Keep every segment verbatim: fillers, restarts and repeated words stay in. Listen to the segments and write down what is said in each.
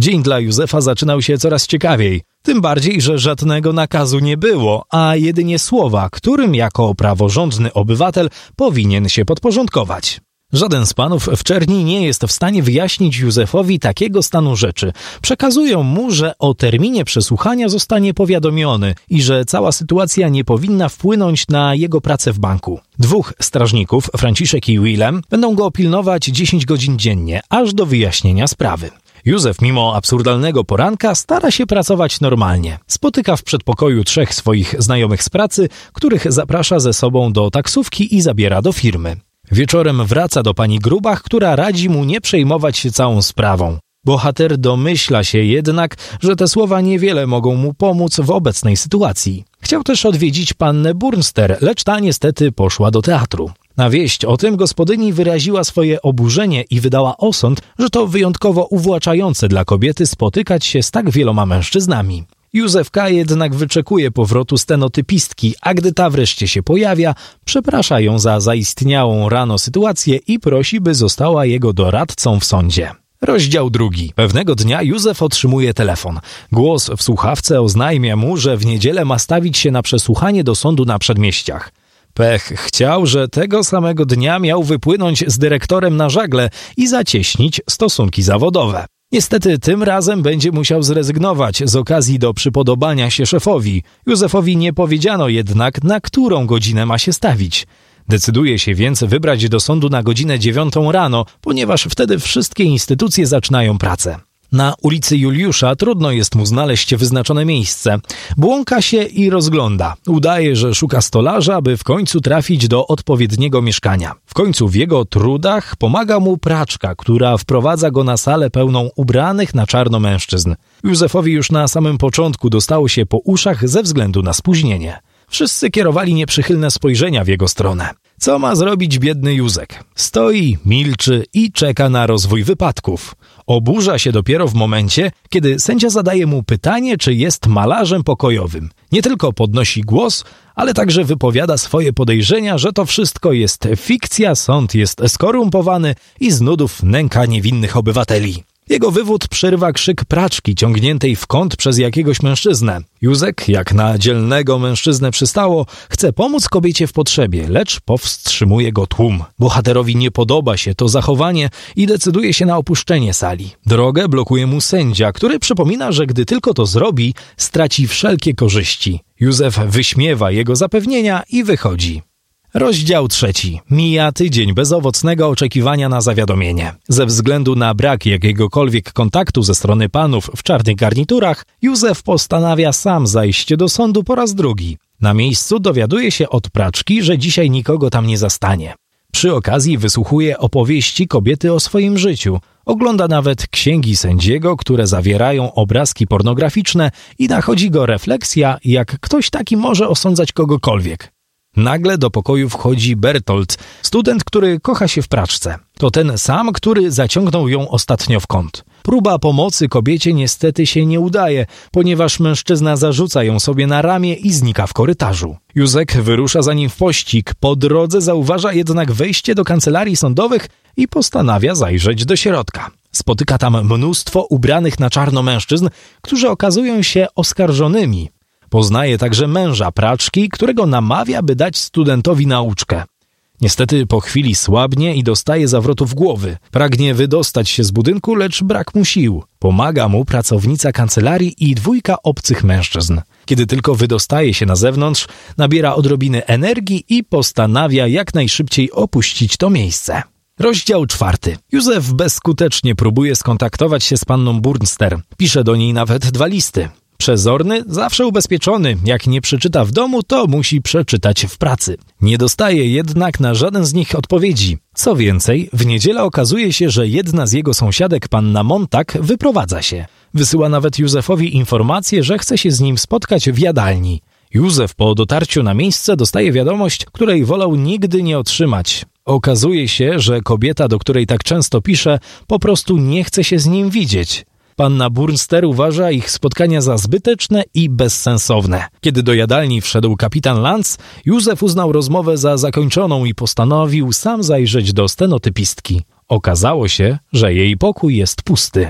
Dzień dla Józefa zaczynał się coraz ciekawiej. Tym bardziej, że żadnego nakazu nie było, a jedynie słowa, którym jako praworządny obywatel powinien się podporządkować. Żaden z panów w Czerni nie jest w stanie wyjaśnić Józefowi takiego stanu rzeczy. Przekazują mu, że o terminie przesłuchania zostanie powiadomiony i że cała sytuacja nie powinna wpłynąć na jego pracę w banku. Dwóch strażników, Franciszek i Willem, będą go pilnować dziesięć godzin dziennie, aż do wyjaśnienia sprawy. Józef mimo absurdalnego poranka stara się pracować normalnie. Spotyka w przedpokoju trzech swoich znajomych z pracy, których zaprasza ze sobą do taksówki i zabiera do firmy. Wieczorem wraca do pani Grubach, która radzi mu nie przejmować się całą sprawą. Bohater domyśla się jednak, że te słowa niewiele mogą mu pomóc w obecnej sytuacji. Chciał też odwiedzić pannę Burnster, lecz ta niestety poszła do teatru. Na wieść o tym gospodyni wyraziła swoje oburzenie i wydała osąd, że to wyjątkowo uwłaczające dla kobiety spotykać się z tak wieloma mężczyznami. Józef K. jednak wyczekuje powrotu stenotypistki, a gdy ta wreszcie się pojawia, przeprasza ją za zaistniałą rano sytuację i prosi, by została jego doradcą w sądzie. Rozdział drugi. Pewnego dnia Józef otrzymuje telefon. Głos w słuchawce oznajmia mu, że w niedzielę ma stawić się na przesłuchanie do sądu na Przedmieściach. Pech chciał, że tego samego dnia miał wypłynąć z dyrektorem na żagle i zacieśnić stosunki zawodowe. Niestety tym razem będzie musiał zrezygnować z okazji do przypodobania się szefowi. Józefowi nie powiedziano jednak, na którą godzinę ma się stawić. Decyduje się więc wybrać do sądu na godzinę dziewiątą rano, ponieważ wtedy wszystkie instytucje zaczynają pracę. Na ulicy Juliusza trudno jest mu znaleźć wyznaczone miejsce. Błąka się i rozgląda. Udaje, że szuka stolarza, by w końcu trafić do odpowiedniego mieszkania. W końcu w jego trudach pomaga mu praczka, która wprowadza go na salę pełną ubranych na czarno mężczyzn. Józefowi już na samym początku dostało się po uszach ze względu na spóźnienie. Wszyscy kierowali nieprzychylne spojrzenia w jego stronę. Co ma zrobić biedny Józek? Stoi, milczy i czeka na rozwój wypadków. Oburza się dopiero w momencie, kiedy sędzia zadaje mu pytanie, czy jest malarzem pokojowym. Nie tylko podnosi głos, ale także wypowiada swoje podejrzenia, że to wszystko jest fikcja, sąd jest skorumpowany i z nudów nęka niewinnych obywateli. Jego wywód przerywa krzyk praczki ciągniętej w kąt przez jakiegoś mężczyznę. Józek, jak na dzielnego mężczyznę przystało, chce pomóc kobiecie w potrzebie, lecz powstrzymuje go tłum. Bohaterowi nie podoba się to zachowanie i decyduje się na opuszczenie sali. Drogę blokuje mu sędzia, który przypomina, że gdy tylko to zrobi, straci wszelkie korzyści. Józef wyśmiewa jego zapewnienia i wychodzi. Rozdział trzeci. Mija tydzień bezowocnego oczekiwania na zawiadomienie. Ze względu na brak jakiegokolwiek kontaktu ze strony panów w czarnych garniturach, Józef postanawia sam zajść do sądu po raz drugi. Na miejscu dowiaduje się od praczki, że dzisiaj nikogo tam nie zastanie. Przy okazji wysłuchuje opowieści kobiety o swoim życiu. Ogląda nawet księgi sędziego, które zawierają obrazki pornograficzne i nachodzi go refleksja, jak ktoś taki może osądzać kogokolwiek. Nagle do pokoju wchodzi Bertolt, student, który kocha się w praczce. To ten sam, który zaciągnął ją ostatnio w kąt. Próba pomocy kobiecie niestety się nie udaje, ponieważ mężczyzna zarzuca ją sobie na ramię i znika w korytarzu. Józek wyrusza za nim w pościg, po drodze zauważa jednak wejście do kancelarii sądowych i postanawia zajrzeć do środka. Spotyka tam mnóstwo ubranych na czarno mężczyzn, którzy okazują się oskarżonymi. Poznaje także męża praczki, którego namawia, by dać studentowi nauczkę. Niestety po chwili słabnie i dostaje zawrotów głowy. Pragnie wydostać się z budynku, lecz brak mu sił. Pomaga mu pracownica kancelarii i dwójka obcych mężczyzn. Kiedy tylko wydostaje się na zewnątrz, nabiera odrobiny energii i postanawia jak najszybciej opuścić to miejsce. Rozdział czwarty. Józef bezskutecznie próbuje skontaktować się z panną Burnster. Pisze do niej nawet dwa listy. Przezorny, zawsze ubezpieczony. Jak nie przeczyta w domu, to musi przeczytać w pracy. Nie dostaje jednak na żaden z nich odpowiedzi. Co więcej, w niedzielę okazuje się, że jedna z jego sąsiadek, panna Montag, wyprowadza się. Wysyła nawet Józefowi informację, że chce się z nim spotkać w jadalni. Józef po dotarciu na miejsce dostaje wiadomość, której wolał nigdy nie otrzymać. Okazuje się, że kobieta, do której tak często pisze, po prostu nie chce się z nim widzieć. Panna Burnster uważa ich spotkania za zbyteczne i bezsensowne. Kiedy do jadalni wszedł kapitan Lanz, Józef uznał rozmowę za zakończoną i postanowił sam zajrzeć do stenotypistki. Okazało się, że jej pokój jest pusty.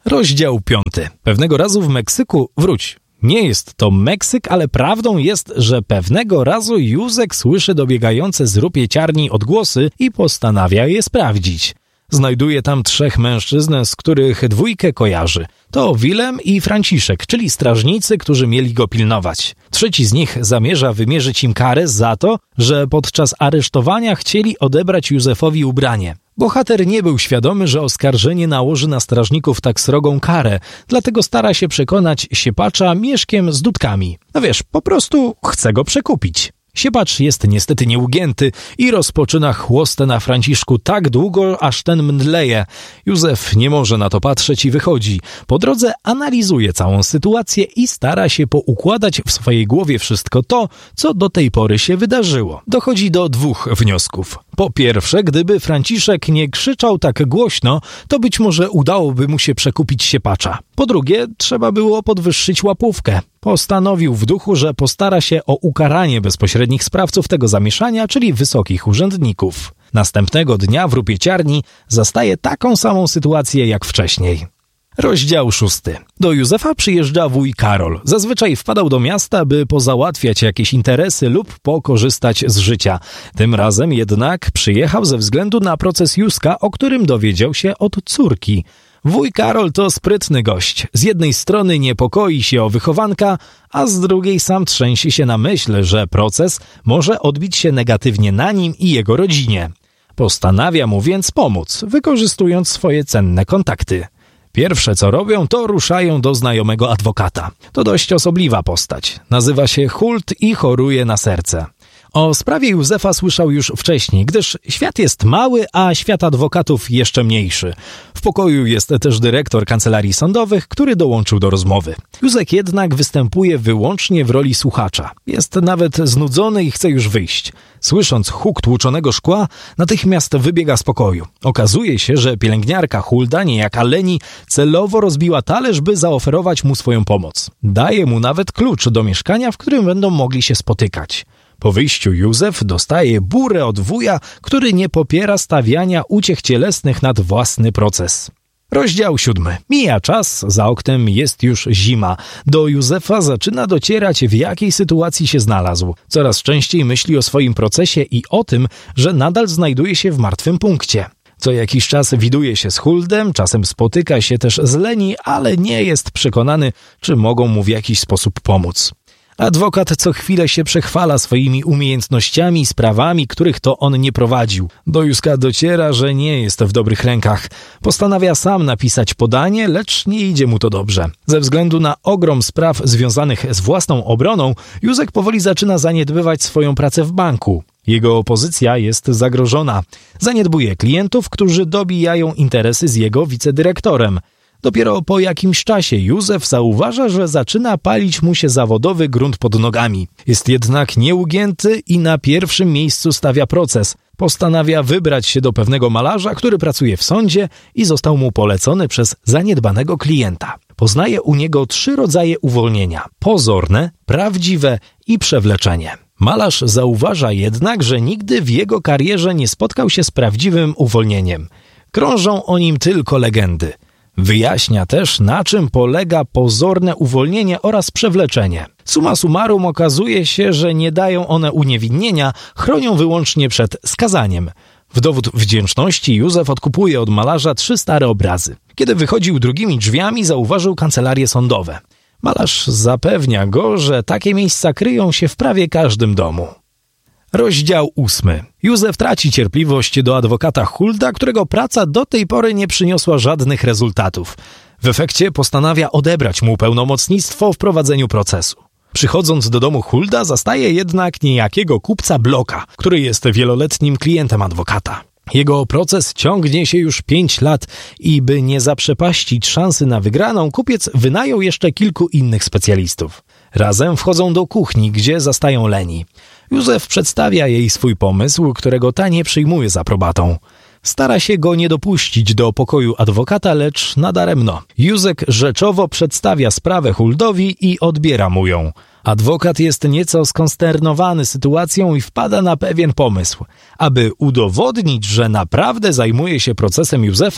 Rozdział piąty. Pewnego razu w Meksyku, wróć, nie jest to Meksyk, ale prawdą jest, że pewnego razu Józek słyszy dobiegające z rupieciarni odgłosy i postanawia je sprawdzić. Znajduje tam trzech mężczyzn, z których dwójkę kojarzy. To Wilem i Franciszek, czyli strażnicy, którzy mieli go pilnować. Trzeci z nich zamierza wymierzyć im karę za to, że podczas aresztowania chcieli odebrać Józefowi ubranie. Bohater nie był świadomy, że oskarżenie nałoży na strażników tak srogą karę, dlatego stara się przekonać siepacza mieszkiem z dudkami. No wiesz, po prostu chce go przekupić. Siepacz jest niestety nieugięty i rozpoczyna chłostę na Franciszku tak długo, aż ten mdleje. Józef nie może na to patrzeć i wychodzi. Po drodze analizuje całą sytuację i stara się poukładać w swojej głowie wszystko to, co do tej pory się wydarzyło. Dochodzi do dwóch wniosków. Po pierwsze, gdyby Franciszek nie krzyczał tak głośno, to być może udałoby mu się przekupić siepacza. Po drugie, trzeba było podwyższyć łapówkę. Postanowił w duchu, że postara się o ukaranie bezpośrednich sprawców tego zamieszania, czyli wysokich urzędników. Następnego dnia w rupieciarni zastaje taką samą sytuację jak wcześniej. Rozdział szósty. Do Józefa przyjeżdża wuj Karol. Zazwyczaj wpadał do miasta, by pozałatwiać jakieś interesy lub pokorzystać z życia. Tym razem jednak przyjechał ze względu na proces Józka, o którym dowiedział się od córki. Wuj Karol to sprytny gość. Z jednej strony niepokoi się o wychowanka, a z drugiej sam trzęsi się na myśl, że proces może odbić się negatywnie na nim i jego rodzinie. Postanawia mu więc pomóc, wykorzystując swoje cenne kontakty. Pierwsze co robią, to ruszają do znajomego adwokata. To dość osobliwa postać. Nazywa się Hult i choruje na serce. O sprawie Józefa słyszał już wcześniej, gdyż świat jest mały, a świat adwokatów jeszcze mniejszy. W pokoju jest też dyrektor kancelarii sądowych, który dołączył do rozmowy. Józek jednak występuje wyłącznie w roli słuchacza. Jest nawet znudzony i chce już wyjść. Słysząc huk tłuczonego szkła, natychmiast wybiega z pokoju. Okazuje się, że pielęgniarka Hulda, niejaka Leni, celowo rozbiła talerz, by zaoferować mu swoją pomoc. Daje mu nawet klucz do mieszkania, w którym będą mogli się spotykać. Po wyjściu Józef dostaje burę od wuja, który nie popiera stawiania uciech cielesnych nad własny proces. Rozdział siódmy. Mija czas, za oknem jest już zima. Do Józefa zaczyna docierać, w jakiej sytuacji się znalazł. Coraz częściej myśli o swoim procesie i o tym, że nadal znajduje się w martwym punkcie. Co jakiś czas widuje się z Huldem, czasem spotyka się też z Leni, ale nie jest przekonany, czy mogą mu w jakiś sposób pomóc. Adwokat co chwilę się przechwala swoimi umiejętnościami i sprawami, których to on nie prowadził. Do Józka dociera, że nie jest w dobrych rękach. Postanawia sam napisać podanie, lecz nie idzie mu to dobrze. Ze względu na ogrom spraw związanych z własną obroną, Józek powoli zaczyna zaniedbywać swoją pracę w banku. Jego pozycja jest zagrożona. Zaniedbuje klientów, którzy dobijają interesy z jego wicedyrektorem. Dopiero po jakimś czasie Józef zauważa, że zaczyna palić mu się zawodowy grunt pod nogami. Jest jednak nieugięty i na pierwszym miejscu stawia proces. Postanawia wybrać się do pewnego malarza, który pracuje w sądzie i został mu polecony przez zaniedbanego klienta. Poznaje u niego trzy rodzaje uwolnienia: pozorne, prawdziwe i przewleczenie. Malarz zauważa jednak, że nigdy w jego karierze nie spotkał się z prawdziwym uwolnieniem. Krążą o nim tylko legendy. Wyjaśnia też, na czym polega pozorne uwolnienie oraz przewleczenie. Summa summarum okazuje się, że nie dają one uniewinnienia, chronią wyłącznie przed skazaniem. W dowód wdzięczności Józef odkupuje od malarza trzy stare obrazy. Kiedy wychodził drugimi drzwiami, zauważył kancelarie sądowe. Malarz zapewnia go, że takie miejsca kryją się w prawie każdym domu. Rozdział ósmy. Józef traci cierpliwość do adwokata Hulda, którego praca do tej pory nie przyniosła żadnych rezultatów. W efekcie postanawia odebrać mu pełnomocnictwo w prowadzeniu procesu. Przychodząc do domu Hulda, zastaje jednak niejakiego kupca Bloka, który jest wieloletnim klientem adwokata. Jego proces ciągnie się już pięć lat i by nie zaprzepaścić szansy na wygraną, kupiec wynajął jeszcze kilku innych specjalistów. Razem wchodzą do kuchni, gdzie zastają Leni. Józef przedstawia jej swój pomysł, którego ta nie przyjmuje z aprobatą. Stara się go nie dopuścić do pokoju adwokata, lecz nadaremno. Józek rzeczowo przedstawia sprawę Huldowi i odbiera mu ją. Adwokat jest nieco skonsternowany sytuacją i wpada na pewien pomysł. Aby udowodnić, że naprawdę zajmuje się procesem Józefa,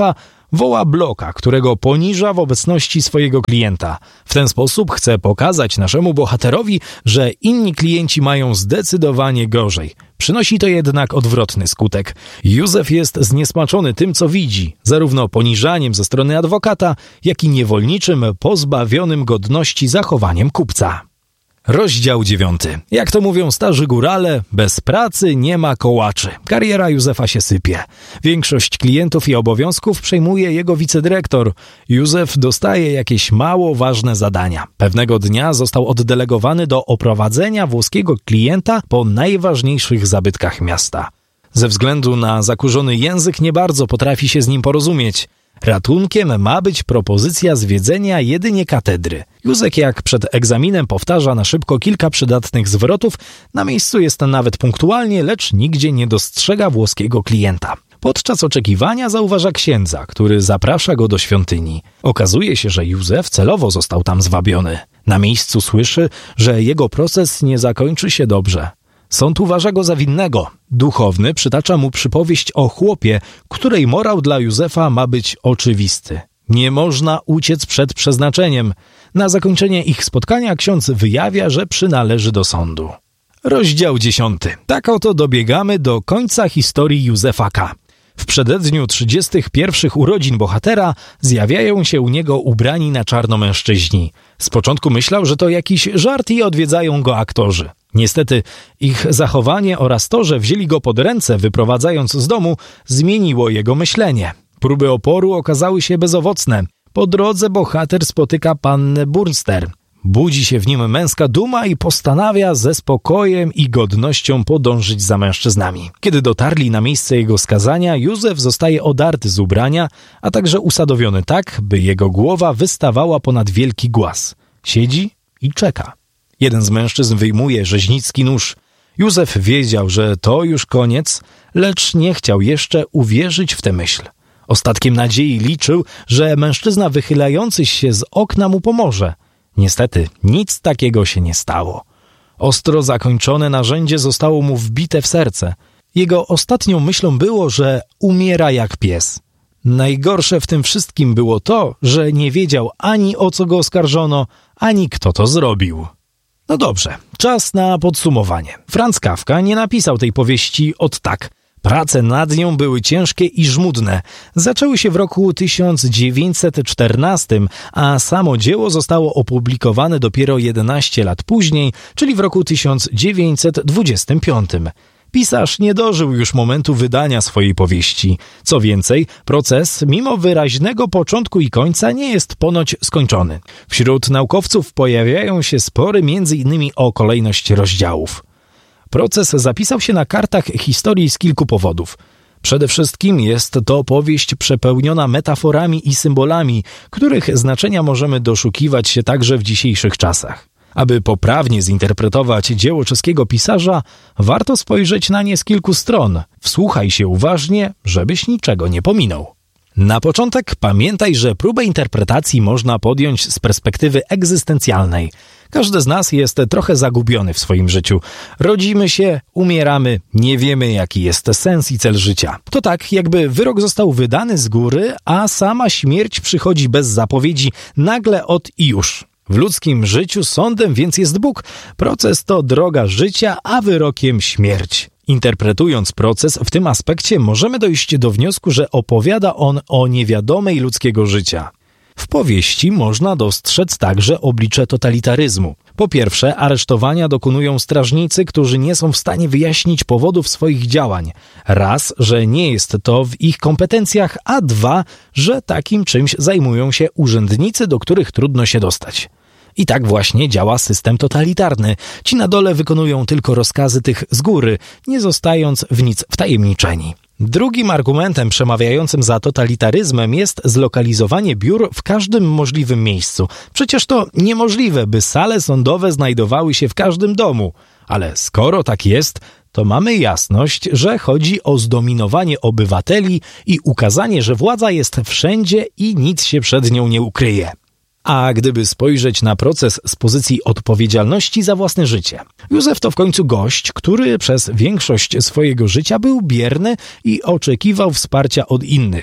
Woła Bloka, którego poniża w obecności swojego klienta. W ten sposób chce pokazać naszemu bohaterowi, że inni klienci mają zdecydowanie gorzej. Przynosi to jednak odwrotny skutek. Józef jest zniesmaczony tym, co widzi, zarówno poniżaniem ze strony adwokata, jak i niewolniczym, pozbawionym godności zachowaniem kupca. Rozdział dziewiąty. Jak to mówią starzy górale, bez pracy nie ma kołaczy. Kariera Józefa się sypie. Większość klientów i obowiązków przejmuje jego wicedyrektor. Józef dostaje jakieś mało ważne zadania. Pewnego dnia został oddelegowany do oprowadzenia włoskiego klienta po najważniejszych zabytkach miasta. Ze względu na zakurzony język nie bardzo potrafi się z nim porozumieć. Ratunkiem ma być propozycja zwiedzenia jedynie katedry. Józek jak przed egzaminem powtarza na szybko kilka przydatnych zwrotów, na miejscu jest nawet punktualnie, lecz nigdzie nie dostrzega włoskiego klienta. Podczas oczekiwania zauważa księdza, który zaprasza go do świątyni. Okazuje się, że Józef celowo został tam zwabiony. Na miejscu słyszy, że jego proces nie zakończy się dobrze. Sąd uważa go za winnego. Duchowny przytacza mu przypowieść o chłopie, której morał dla Józefa ma być oczywisty. Nie można uciec przed przeznaczeniem. Na zakończenie ich spotkania ksiądz wyjawia, że przynależy do sądu. Rozdział dziesiąty. Tak oto dobiegamy do końca historii Józefa K. W przededniu trzydziestych pierwszych urodzin bohatera zjawiają się u niego ubrani na czarno mężczyźni. Z początku myślał, że to jakiś żart i odwiedzają go aktorzy. Niestety ich zachowanie oraz to, że wzięli go pod ręce wyprowadzając z domu, zmieniło jego myślenie. Próby oporu okazały się bezowocne. Po drodze bohater spotyka pannę Burnster. Budzi się w nim męska duma i postanawia ze spokojem i godnością podążyć za mężczyznami. Kiedy dotarli na miejsce jego skazania, Józef zostaje odarty z ubrania, a także usadowiony tak, by jego głowa wystawała ponad wielki głaz. Siedzi i czeka. Jeden z mężczyzn wyjmuje rzeźnicki nóż. Józef wiedział, że to już koniec, lecz nie chciał jeszcze uwierzyć w tę myśl. Ostatkiem nadziei liczył, że mężczyzna wychylający się z okna mu pomoże. Niestety nic takiego się nie stało. Ostro zakończone narzędzie zostało mu wbite w serce. Jego ostatnią myślą było, że umiera jak pies. Najgorsze w tym wszystkim było to, że nie wiedział ani o co go oskarżono, ani kto to zrobił. No dobrze, czas na podsumowanie. Franz Kafka nie napisał tej powieści od tak. Prace nad nią były ciężkie i żmudne. Zaczęły się w roku tysiąc dziewięćset czternastym, a samo dzieło zostało opublikowane dopiero jedenaście lat później, czyli w roku tysiąc dziewięćset dwudziestym piątym. Pisarz nie dożył już momentu wydania swojej powieści. Co więcej, proces, mimo wyraźnego początku i końca, nie jest ponoć skończony. Wśród naukowców pojawiają się spory między innymi o kolejność rozdziałów. Proces zapisał się na kartach historii z kilku powodów. Przede wszystkim jest to powieść przepełniona metaforami i symbolami, których znaczenia możemy doszukiwać się także w dzisiejszych czasach. Aby poprawnie zinterpretować dzieło czeskiego pisarza, warto spojrzeć na nie z kilku stron. Wsłuchaj się uważnie, żebyś niczego nie pominął. Na początek pamiętaj, że próbę interpretacji można podjąć z perspektywy egzystencjalnej. Każdy z nas jest trochę zagubiony w swoim życiu. Rodzimy się, umieramy, nie wiemy jaki jest sens i cel życia. To tak, jakby wyrok został wydany z góry, a sama śmierć przychodzi bez zapowiedzi, nagle od i już. W ludzkim życiu sądem więc jest Bóg. Proces to droga życia, a wyrokiem śmierć. Interpretując proces w tym aspekcie, możemy dojść do wniosku, że opowiada on o niewiadomej ludzkiego życia. W powieści można dostrzec także oblicze totalitaryzmu. Po pierwsze, aresztowania dokonują strażnicy, którzy nie są w stanie wyjaśnić powodów swoich działań. Raz, że nie jest to w ich kompetencjach, a dwa, że takim czymś zajmują się urzędnicy, do których trudno się dostać. I tak właśnie działa system totalitarny. Ci na dole wykonują tylko rozkazy tych z góry, nie zostając w nic wtajemniczeni. Drugim argumentem przemawiającym za totalitaryzmem jest zlokalizowanie biur w każdym możliwym miejscu. Przecież to niemożliwe, by sale sądowe znajdowały się w każdym domu. Ale skoro tak jest, to mamy jasność, że chodzi o zdominowanie obywateli i ukazanie, że władza jest wszędzie i nic się przed nią nie ukryje. A gdyby spojrzeć na proces z pozycji odpowiedzialności za własne życie. Józef to w końcu gość, który przez większość swojego życia był bierny i oczekiwał wsparcia od innych.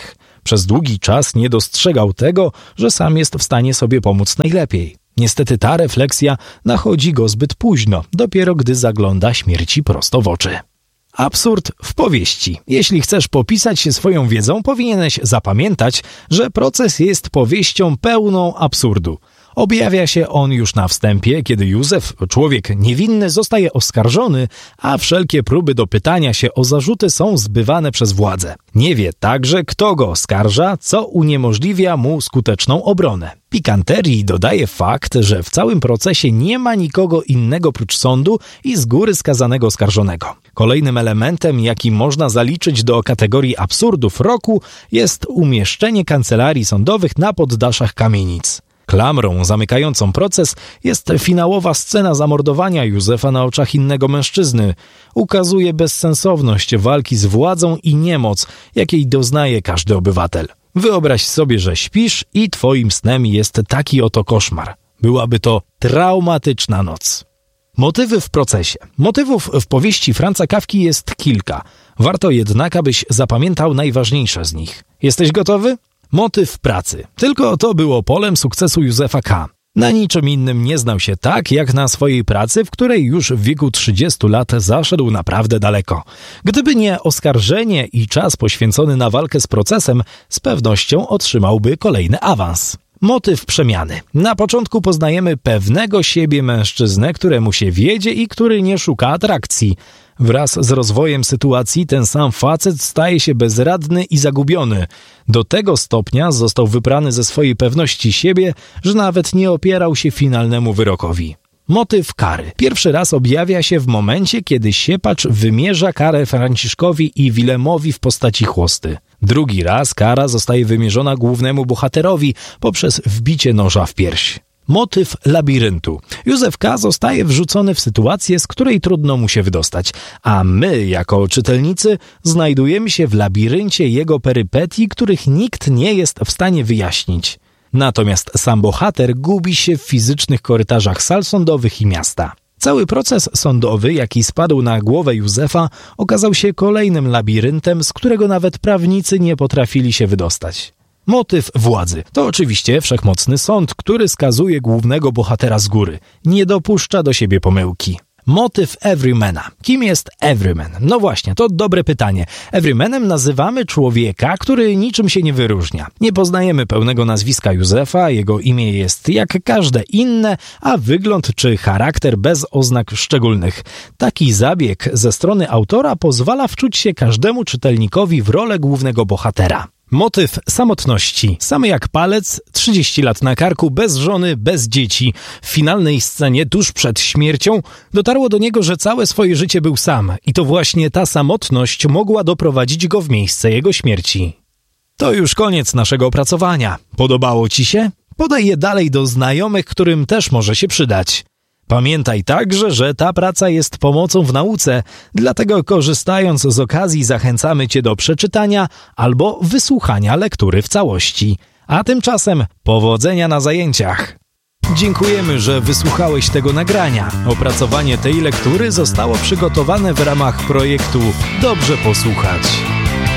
Przez długi czas nie dostrzegał tego, że sam jest w stanie sobie pomóc najlepiej. Niestety ta refleksja nachodzi go zbyt późno, dopiero gdy zagląda śmierci prosto w oczy. Absurd w powieści. Jeśli chcesz popisać się swoją wiedzą, powinieneś zapamiętać, że proces jest powieścią pełną absurdu. Objawia się on już na wstępie, kiedy Józef, człowiek niewinny, zostaje oskarżony, a wszelkie próby dopytania się o zarzuty są zbywane przez władzę. Nie wie także, kto go oskarża, co uniemożliwia mu skuteczną obronę. Pikanterii dodaje fakt, że w całym procesie nie ma nikogo innego prócz sądu i z góry skazanego oskarżonego. Kolejnym elementem, jaki można zaliczyć do kategorii absurdów roku, jest umieszczenie kancelarii sądowych na poddaszach kamienic. Klamrą zamykającą proces jest finałowa scena zamordowania Józefa na oczach innego mężczyzny. Ukazuje bezsensowność walki z władzą i niemoc, jakiej doznaje każdy obywatel. Wyobraź sobie, że śpisz i twoim snem jest taki oto koszmar. Byłaby to traumatyczna noc. Motywy w procesie. Motywów w powieści Franza Kafki jest kilka. Warto jednak, abyś zapamiętał najważniejsze z nich. Jesteś gotowy? Motyw pracy. Tylko to było polem sukcesu Józefa K. Na niczym innym nie znał się tak, jak na swojej pracy, w której już w wieku trzydziestu lat zaszedł naprawdę daleko. Gdyby nie oskarżenie i czas poświęcony na walkę z procesem, z pewnością otrzymałby kolejny awans. Motyw przemiany. Na początku poznajemy pewnego siebie mężczyznę, któremu się wiedzie i który nie szuka atrakcji. Wraz z rozwojem sytuacji ten sam facet staje się bezradny i zagubiony. Do tego stopnia został wyprany ze swojej pewności siebie, że nawet nie opierał się finalnemu wyrokowi. Motyw kary. Pierwszy raz objawia się w momencie, kiedy siepacz wymierza karę Franciszkowi i Wilemowi w postaci chłosty. Drugi raz kara zostaje wymierzona głównemu bohaterowi poprzez wbicie noża w pierś. Motyw labiryntu. Józef K. zostaje wrzucony w sytuację, z której trudno mu się wydostać, a my, jako czytelnicy, znajdujemy się w labiryncie jego perypetii, których nikt nie jest w stanie wyjaśnić. Natomiast sam bohater gubi się w fizycznych korytarzach sal sądowych i miasta. Cały proces sądowy, jaki spadł na głowę Józefa, okazał się kolejnym labiryntem, z którego nawet prawnicy nie potrafili się wydostać. Motyw władzy. To oczywiście wszechmocny sąd, który skazuje głównego bohatera z góry. Nie dopuszcza do siebie pomyłki. Motyw everymana. Kim jest everyman? No właśnie, to dobre pytanie. Everymanem nazywamy człowieka, który niczym się nie wyróżnia. Nie poznajemy pełnego nazwiska Józefa, jego imię jest jak każde inne, a wygląd czy charakter bez oznak szczególnych. Taki zabieg ze strony autora pozwala wczuć się każdemu czytelnikowi w rolę głównego bohatera. Motyw samotności. Samy jak palec, trzydzieści lat na karku, bez żony, bez dzieci. W finalnej scenie, tuż przed śmiercią, dotarło do niego, że całe swoje życie był sam. I to właśnie ta samotność mogła doprowadzić go w miejsce jego śmierci. To już koniec naszego opracowania. Podobało ci się? Podaj je dalej do znajomych, którym też może się przydać. Pamiętaj także, że ta praca jest pomocą w nauce, dlatego korzystając z okazji zachęcamy Cię do przeczytania albo wysłuchania lektury w całości. A tymczasem powodzenia na zajęciach! Dziękujemy, że wysłuchałeś tego nagrania. Opracowanie tej lektury zostało przygotowane w ramach projektu Dobrze Posłuchać.